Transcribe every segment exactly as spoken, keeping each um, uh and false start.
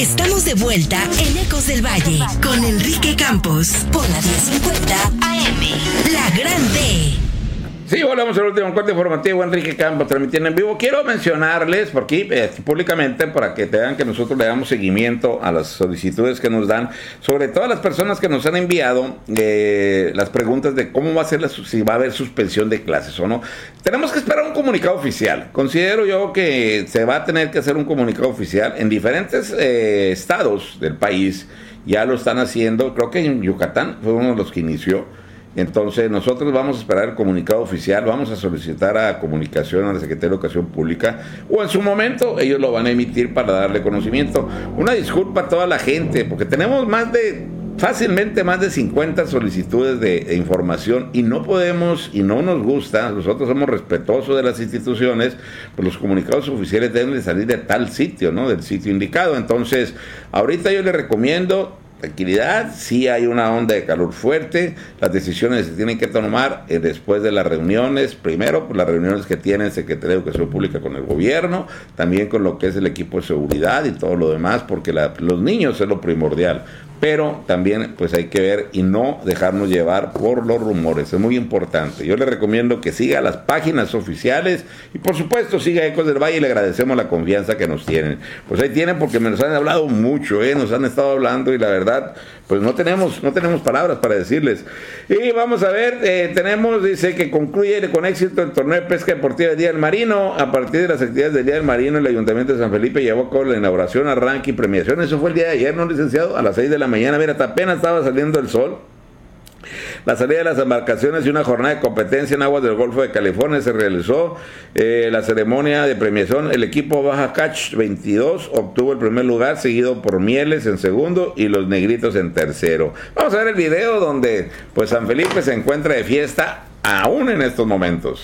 Estamos de vuelta en Ecos del Valle con Enrique Campos por la diez cincuenta A M, La Grande. Sí, volvemos al último corte informativo. Enrique Campos transmitiendo en vivo. Quiero mencionarles por aquí eh, públicamente para que te vean que nosotros le damos seguimiento a las solicitudes que nos dan, sobre todo a las personas que nos han enviado eh, las preguntas de cómo va a ser la, si va a haber suspensión de clases o no. Tenemos que esperar un comunicado oficial. Considero yo que se va a tener que hacer un comunicado oficial en diferentes eh, estados del país. Ya lo están haciendo. Creo que en Yucatán fue uno de los que inició. Entonces nosotros vamos a esperar el comunicado oficial, vamos a solicitar a Comunicación, a la Secretaría de Educación Pública, o en su momento ellos lo van a emitir para darle conocimiento. Una disculpa a toda la gente, porque tenemos más de, fácilmente más de cincuenta solicitudes de, de información y no podemos, y no nos gusta, nosotros somos respetuosos de las instituciones, pues los comunicados oficiales deben de salir de tal sitio, ¿no? Del sitio indicado. Entonces, ahorita yo les recomiendo tranquilidad. Sí hay una onda de calor fuerte, las decisiones se tienen que tomar eh, después de las reuniones, primero pues las reuniones que tiene el Secretario de Educación Pública con el gobierno, también con lo que es el equipo de seguridad y todo lo demás, porque la, los niños es lo primordial, pero también pues hay que ver y no dejarnos llevar por los rumores, es muy importante. Yo le recomiendo que siga las páginas oficiales y por supuesto siga Ecos del Valle y le agradecemos la confianza que nos tienen. Pues ahí tienen, porque me nos han hablado mucho, ¿eh? Nos han estado hablando y la verdad pues no tenemos no tenemos palabras para decirles. Y vamos a ver, eh, tenemos, dice que concluye con éxito el torneo de pesca deportiva del Día del Marino. A partir de las actividades del Día del Marino, el Ayuntamiento de San Felipe llevó a cabo la inauguración, arranque y premiación. Eso fue el día de ayer, ¿no, licenciado? A las seis de la mañana, mira, hasta apenas estaba saliendo el sol. La salida de las embarcaciones y una jornada de competencia en aguas del Golfo de California se realizó. Eh, la ceremonia de premiación, el equipo Baja Catch veintidós obtuvo el primer lugar, seguido por Mieles en segundo y los Negritos en tercero. Vamos a ver el video donde pues San Felipe se encuentra de fiesta aún en estos momentos.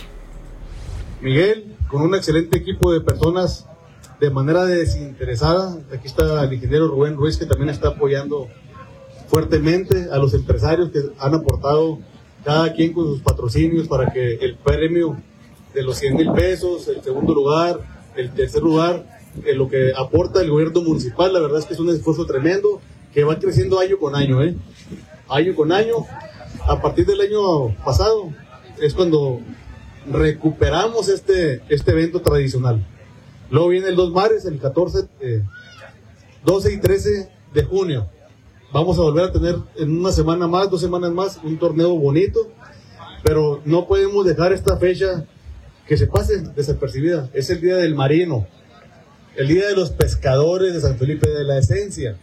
Miguel, con un excelente equipo de personas de manera desinteresada. Aquí está el ingeniero Rubén Ruiz, que también está apoyando fuertemente a los empresarios que han aportado cada quien con sus patrocinios para que el premio de los cien mil pesos, el segundo lugar, el tercer lugar, eh, lo que aporta el gobierno municipal, la verdad es que es un esfuerzo tremendo que va creciendo año con año, ¿eh? año con año. A partir del año pasado es cuando recuperamos este, este evento tradicional. Luego viene el Dos Mares, el catorce, eh, doce y trece de junio. Vamos a volver a tener en una semana más, dos semanas más, un torneo bonito, pero no podemos dejar esta fecha que se pase desapercibida. Es el Día del Marino, el Día de los Pescadores de San Felipe, de la esencia,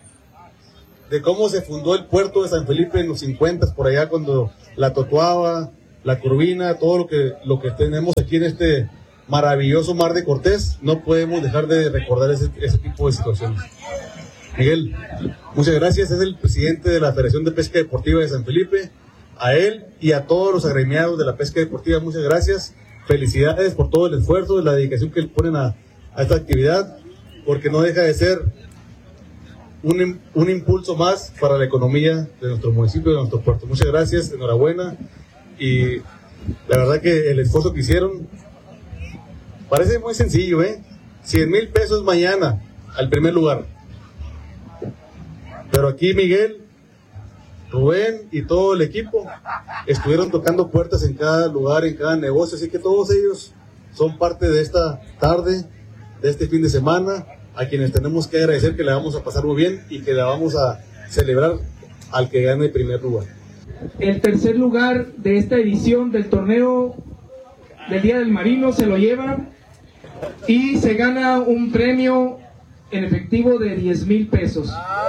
de cómo se fundó el puerto de San Felipe en los cincuenta, por allá cuando la Totoaba, la Curvina, todo lo que, lo que tenemos aquí en este maravilloso Mar de Cortés. No podemos dejar de recordar ese, ese tipo de situaciones. Miguel, muchas gracias. Es el presidente de la Federación de Pesca Deportiva de San Felipe. A él y a todos los agremiados de la pesca deportiva, muchas gracias. Felicidades por todo el esfuerzo, la dedicación que le ponen a, a esta actividad, porque no deja de ser un, un impulso más para la economía de nuestro municipio, de nuestro puerto. Muchas gracias, enhorabuena. Y la verdad que el esfuerzo que hicieron parece muy sencillo, ¿eh? cien mil pesos mañana al primer lugar. Pero aquí Miguel, Rubén y todo el equipo estuvieron tocando puertas en cada lugar, en cada negocio, así que todos ellos son parte de esta tarde, de este fin de semana, a quienes tenemos que agradecer, que la vamos a pasar muy bien y que la vamos a celebrar al que gane el primer lugar. El tercer lugar de esta edición del torneo del Día del Marino se lo lleva y se gana un premio en efectivo de diez mil pesos.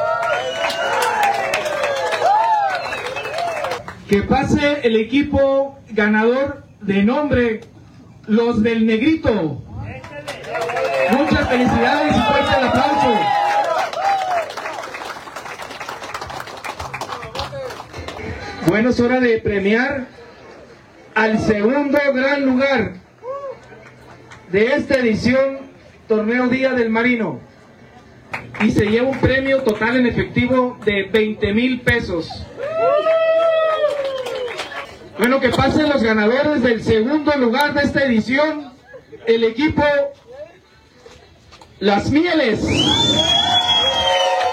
Que pase el equipo ganador de nombre Los del Negrito. Muchas felicidades y fuerte el aplauso. Bueno, es hora de premiar al segundo gran lugar de esta edición Torneo Día del Marino. Y se lleva un premio total en efectivo de veinte mil pesos. Bueno, que pasen los ganadores del segundo lugar de esta edición, el equipo Las Mieles.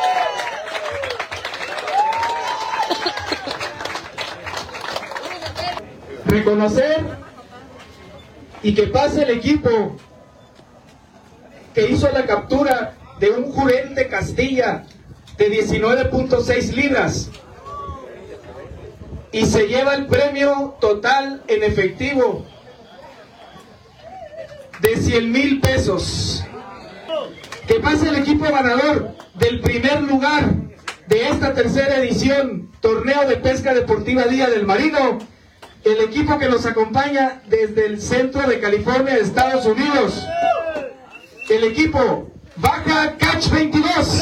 reconocer y que pase el equipo que hizo la captura de un jurente Castilla de diecinueve punto seis libras y se lleva el premio total en efectivo de cien mil pesos. Que pase el equipo ganador del primer lugar de esta tercera edición, Torneo de Pesca Deportiva Día del Marino, el equipo que nos acompaña desde el centro de California, de Estados Unidos, el equipo Baja Catch veintidós.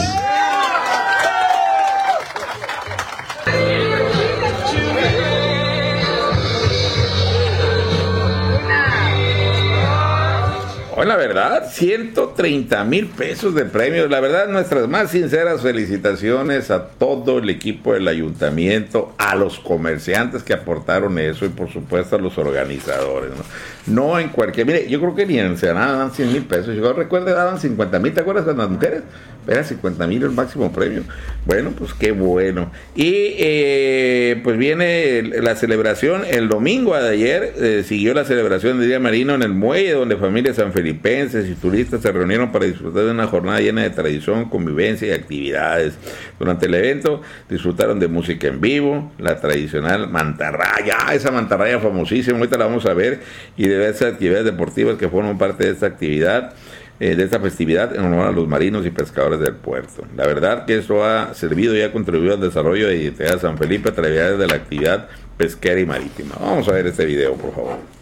Hoy la verdad, ciento treinta mil pesos de premios. La verdad, nuestras más sinceras felicitaciones a todo el equipo del ayuntamiento, a los comerciantes que aportaron eso y por supuesto a los organizadores, ¿no? No en cualquier... Mire, yo creo que ni en Ensenada daban cien mil pesos. Yo recuerdo daban cincuenta mil, ¿te acuerdas con las mujeres? Era cincuenta mil el máximo premio. Bueno, pues qué bueno. Y eh, pues viene la celebración el domingo de ayer, eh, siguió la celebración del Día Marino en el muelle, donde familias sanfelipenses y turistas se reunieron para disfrutar de una jornada llena de tradición, convivencia y actividades. Durante el evento disfrutaron de música en vivo, la tradicional mantarraya, esa mantarraya famosísima, ahorita la vamos a ver, y de esas actividades deportivas que forman parte de esta actividad, eh, de esta festividad en honor a los marinos y pescadores del puerto. La verdad que esto ha servido y ha contribuido al desarrollo de identidad de San Felipe a través de la actividad pesquera y marítima. Vamos a ver este video, por favor.